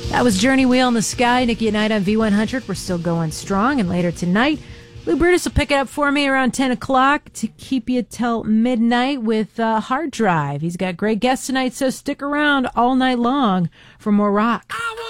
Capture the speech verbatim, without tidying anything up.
That was Journey Wheel in the Sky. Nikki at Night on V one hundred. We're still going strong. And later tonight, Lou Brutus will pick it up for me around ten o'clock to keep you till midnight with uh, Hard Drive. He's got great guests tonight, so stick around all night long for more rock.